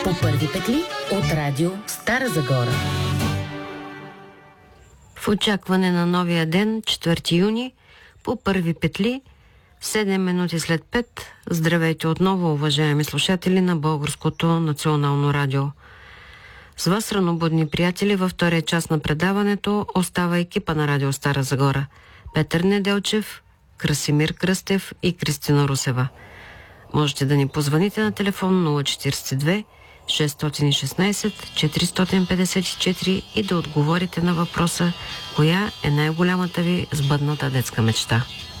По първи петли от радио Стара Загора. В очакване на новия ден, 4 юни, по първи петли, 7 минути след 5. Здравейте отново, уважаеми слушатели на Българското национално радио. С вас, ранобудни приятели, във втория час на предаването остава екипа на радио Стара Загора: Петър Неделчев, Красимир Кръстев и Кристина Русева. Можете да ни позвоните на телефон 042 616 454 и да отговорите на въпроса: коя е най-голямата ви сбъдната детска мечта?